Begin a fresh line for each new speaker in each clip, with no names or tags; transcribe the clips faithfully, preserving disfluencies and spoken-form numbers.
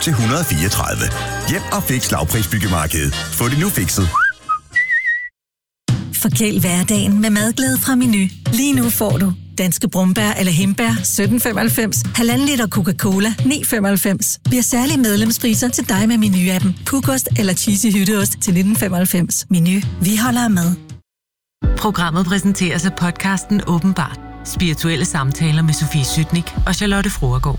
til et hundrede og fireogtredive. Hjem og fix lavprisbyggemarkedet. Få det nu fikset.
Forkæl hverdagen med madglæde fra Meny. Lige nu får du danske brumbær eller hindbær sytten femoghalvfems, halvanden liter Coca-Cola ni femoghalvfems. Vi har særlige medlemspriser til dig med Meny-appen. Pukost eller cheesy hytteost til nitten femoghalvfems. Meny. Vi holder af mad.
Programmet præsenteres af podcasten Åbenbart. Spirituelle samtaler med Sofie Sytnik og Charlotte Fruergaard.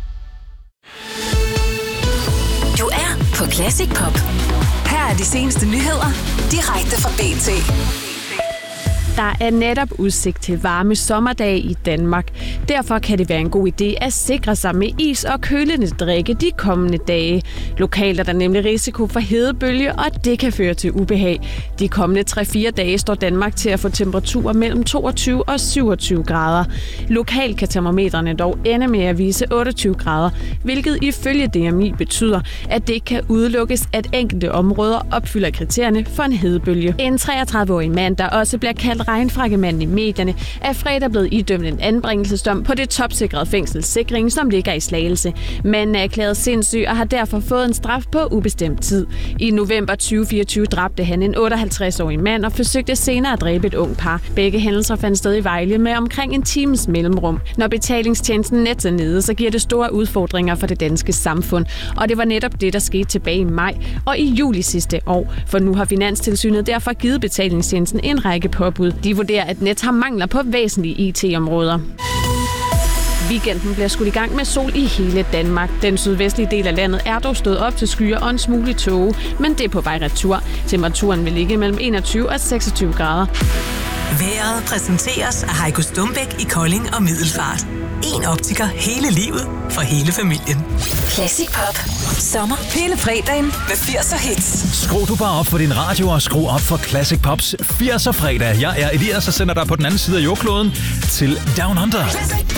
Du er på Classic Pop. Her er de seneste nyheder, direkte fra B T.
Der er netop udsigt til varme sommerdage i Danmark. Derfor kan det være en god idé at sikre sig med is og kølende drikke de kommende dage. Lokalt er der nemlig risiko for hedebølge, og det kan føre til ubehag. De kommende tre fire dage står Danmark til at få temperaturer mellem toogtyve og syvogtyve grader. Lokalt kan termometrene dog ende med at vise otteogtyve grader, hvilket ifølge D M I betyder, at det ikke kan udelukkes, at enkelte områder opfylder kriterierne for en hedebølge. En treogtredive-årig mand, der også bliver kaldt regnfrakkemanden i medierne, er fredag blevet idømt en anbringelsesdom på det topsikrede fængsel Sikring, som ligger i Slagelse. Manden er erklæret sindssyg og har derfor fået en straf på ubestemt tid. I november tyve fireogtyve dræbte han en otteoghalvtreds-årig mand og forsøgte senere at dræbe et ung par. Begge hændelser fandt sted i Vejle med omkring en times mellemrum. Når betalingstjenesten Nets er nede, så giver det store udfordringer for det danske samfund. Og det var netop det, der skete tilbage i maj og i juli sidste år. For nu har Finanstilsynet derfor givet betalingstjenesten en række påbud. De vurderer, at Nets har mangler på væsentlige I T-områder. Weekenden bliver skudt i gang med sol i hele Danmark. Den sydvestlige del af landet er dog stået op til skyer og en smule tåge, men det er på vej retur. Temperaturen vil ligge mellem enogtyve og seksogtyve grader.
Vejret præsenteres af Heiko Stumbæk i Kolding og Middelfart. En optiker hele livet for hele familien.
Classic Pop. Sommer hele fredagen med firser hits.
Skru du bare op for din radio og skru op for Classic Pops firser fredag. Jeg er Elias og sender dig på den anden side af jordkloden til Down Under.